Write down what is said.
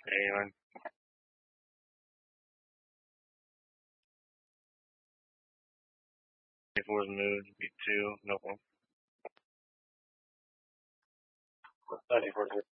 Anyone? If it was moved, it'd be 2. No. 94.